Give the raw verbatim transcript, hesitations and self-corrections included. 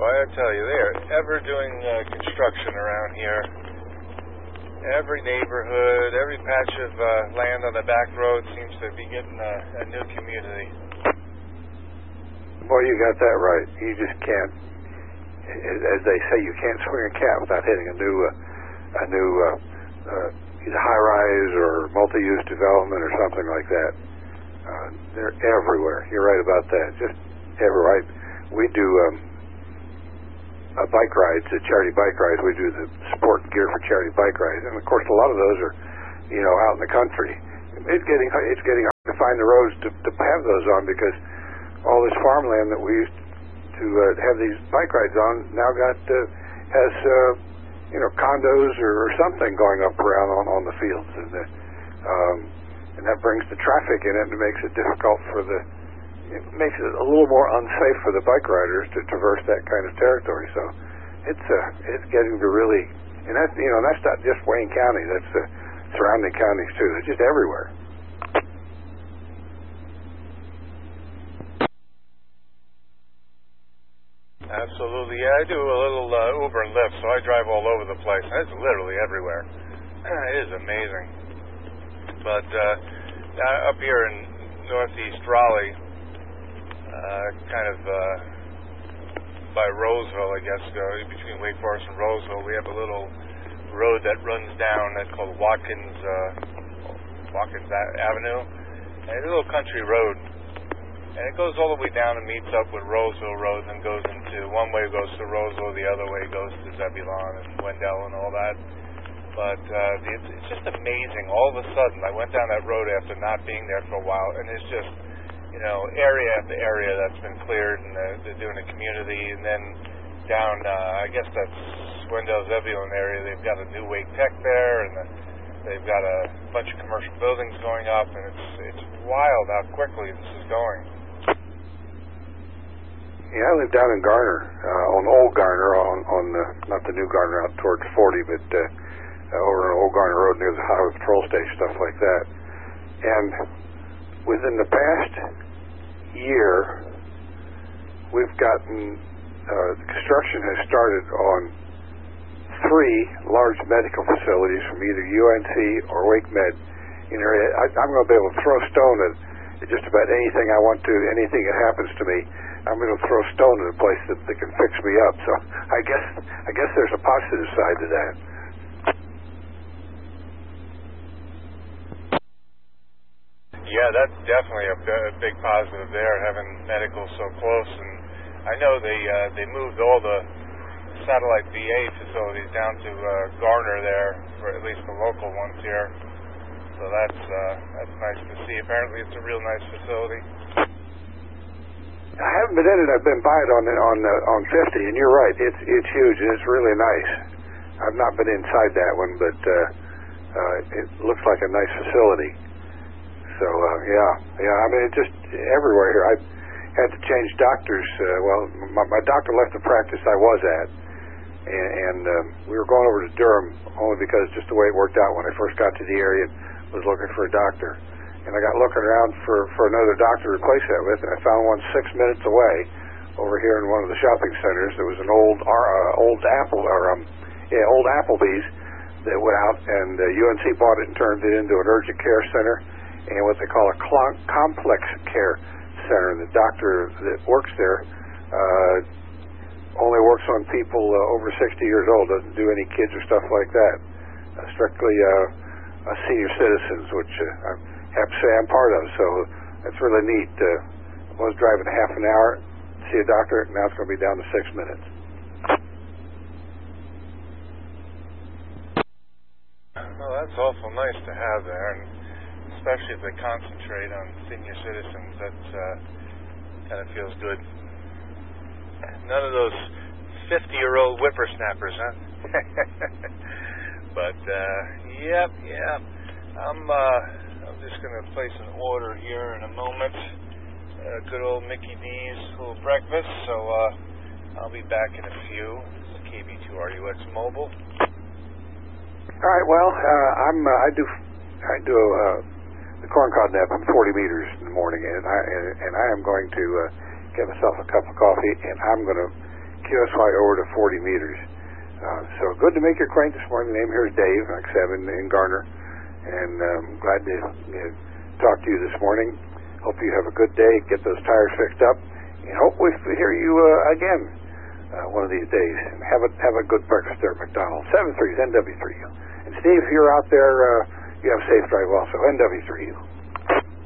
Boy, I tell you, they are ever doing uh, construction around here. Every neighborhood, every patch of uh, land on the back road seems to be getting a, a new community. Boy, you got that right. You just can't, as they say, you can't swing a cat without hitting a new, uh, a new uh, uh, either high-rise or multi-use development or something like that. Uh, they're everywhere. You're right about that. Just everywhere. We do um, uh, bike rides, uh, charity bike rides. We do the sport gear for charity bike rides, and of course, a lot of those are, you know, out in the country. It's getting it's getting hard to find the roads to, to have those on because all this farmland that we used to uh, have these bike rides on now got uh, has uh, you know condos or, or something going up around on, on the fields, and uh, um, and that brings the traffic in it and makes it difficult for the it makes it a little more unsafe for the bike riders to traverse that kind of territory. So it's uh, it's getting to really, and that's you know that's not just Wayne County, that's the surrounding counties too. It's just everywhere. Absolutely, yeah. I do a little uh, Uber and Lyft, so I drive all over the place. It's literally everywhere. It is amazing. But uh, up here in northeast Raleigh, uh, kind of uh, by Roseville, I guess, uh, between Wake Forest and Roseville, we have a little road that runs down that's called Watkins uh, Watkins Avenue. And it's a little country road. And it goes all the way down and meets up with Roseville Road and goes into, one way goes to Roseville, the other way goes to Zebulon and Wendell and all that. But uh, it's, it's just amazing. All of a sudden, I went down that road after not being there for a while, and it's just, you know, area after area that's been cleared, and they're, they're doing a community. And then down, uh, I guess that's Wendell Zebulon area, they've got a new Wake Tech there, and the, they've got a bunch of commercial buildings going up, and it's it's wild how quickly this is going. Yeah, I live down in Garner, uh, on Old Garner, on, on the, not the new Garner out towards forty, but uh, uh, over on Old Garner Road near the Highway Patrol Station, stuff like that. And within the past year, we've gotten, uh, the construction has started on three large medical facilities from either U N C or Wake Med in area. I, I'm going to be able to throw stone at, at just about anything I want to, anything that happens to me. I'm going to throw stone at a place that, that can fix me up. So I guess I guess there's a positive side to that. Yeah, that's definitely a, a big positive there, having medical so close. And I know they uh, they moved all the satellite V A facilities down to uh, Garner there, for at least the local ones here. So that's uh, that's nice to see. Apparently, it's a real nice facility. I haven't been in it. I've been by it on on uh, on fifty, and you're right. It's it's huge and it's really nice. I've not been inside that one, but uh, uh, it looks like a nice facility. So uh, yeah, yeah. I mean, it's just everywhere here. I had to change doctors. Uh, well, my, my doctor left the practice I was at, and, and um, we were going over to Durham only because just the way it worked out when I first got to the area and was looking for a doctor. And I got looking around for, for another doctor to replace that with, and I found one six minutes away over here in one of the shopping centers. There was an old uh, old Apple or um, yeah, old Applebee's that went out, and uh, U N C bought it and turned it into an urgent care center and what they call a cl- complex care center. And the doctor that works there uh, only works on people uh, over sixty years old, doesn't do any kids or stuff like that. Uh, strictly uh, uh, senior citizens, which uh, I'm have to say I'm part of, so that's really neat. Uh, I was driving half an hour to see a doctor, now it's going to be down to six minutes. Well, that's awful nice to have there, and especially if they concentrate on senior citizens, that uh, kind of feels good. None of those fifty-year-old whippersnappers, huh? But, uh, yep, yep. I'm, uh, I'm just going to place an order here in a moment. Uh, good old Mickey D's little breakfast. So uh, I'll be back in a few. This is K B two R U X Mobile. All right. Well, uh, I'm. Uh, I do. I do uh, the corncob nap. I'm forty meters in the morning, and I and, and I am going to uh, get myself a cup of coffee, and I'm going to Q S Y over to forty meters. Uh, so good to make your acquaintance this morning. The name here is Dave, like I said, in, in Garner, and um, glad to you know, talk to you this morning. Hope you have a good day. Get those tires fixed up, and hope we hear you uh, again uh, one of these days. And have a have a good breakfast there at McDonald's. Seven threes N W three U. And Steve, if you're out there, uh, you have safe drive also. N W three U.